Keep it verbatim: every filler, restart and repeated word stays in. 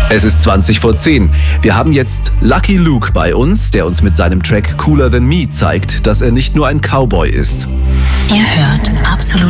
Es ist zwanzig vor zehn. Wir haben jetzt Lucky Luke bei uns, der uns mit seinem Track Cooler Than Me zeigt, dass er nicht nur ein Cowboy ist. Ihr hört Absolut